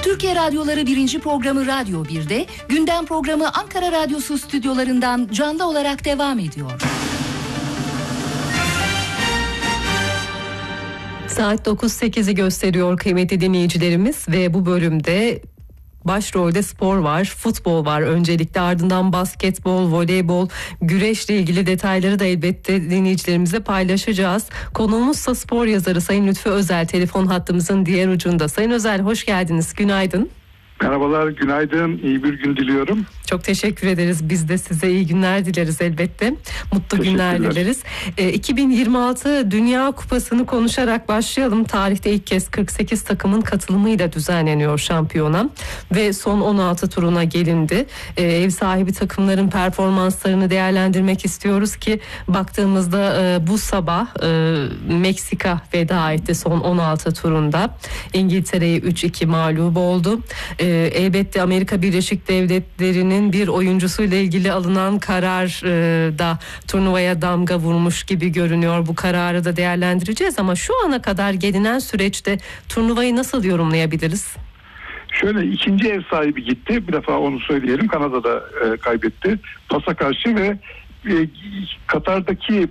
Türkiye Radyoları 1. programı Radyo 1'de, gündem programı Ankara Radyosu stüdyolarından canlı olarak devam ediyor. Saat 9.08'i gösteriyor kıymetli dinleyicilerimiz ve bu bölümde başrolde spor var, futbol var öncelikle, ardından basketbol, voleybol, güreşle ilgili detayları da elbette dinleyicilerimizle paylaşacağız. Konuğumuzsa spor yazarı Sayın Lütfü Özel, telefon hattımızın diğer ucunda. Sayın Özel, hoş geldiniz, günaydın. Merhabalar, günaydın, iyi bir gün diliyorum. Çok teşekkür ederiz. Biz de size iyi günler dileriz elbette. Mutlu günler dileriz. 2026 Dünya Kupası'nı konuşarak başlayalım. Tarihte ilk kez 48 takımın katılımıyla düzenleniyor şampiyona ve son 16 turuna gelindi. Ev sahibi takımların performanslarını değerlendirmek istiyoruz ki baktığımızda bu sabah Meksika veda etti son 16 turunda. İngiltere'yi 3-2 mağlup oldu. Elbette Amerika Birleşik Devletleri'nin bir oyuncusuyla ilgili alınan karar da turnuvaya damga vurmuş gibi görünüyor. Bu kararı da değerlendireceğiz ama şu ana kadar gelinen süreçte turnuvayı nasıl yorumlayabiliriz? Şöyle, ikinci ev sahibi gitti. Bir defa onu söyleyelim. Kanada'da kaybetti. Pas'a karşı ve Katar'daki